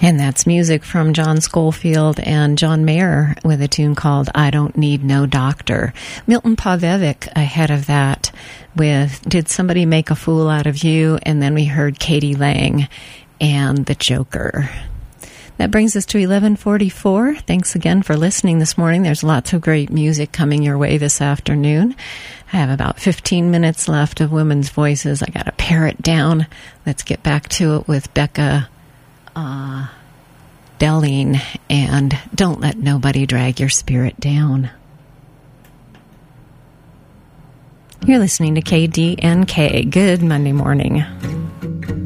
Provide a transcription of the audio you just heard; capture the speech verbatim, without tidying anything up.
And that's music from John Schofield and John Mayer with a tune called I Don't Need No Doctor. Milton Pavevic ahead of that with Did Somebody Make a Fool Out of You? And then we heard Katie Lang and The Joker. That brings us to eleven forty-four. Thanks again for listening this morning. There's lots of great music coming your way this afternoon. I have about fifteen minutes left of Women's Voices. I got to pare it down. Let's get back to it with Becca Uh, Delling and Don't Let Nobody Drag Your Spirit Down. You're listening to K D N K. Good Monday morning.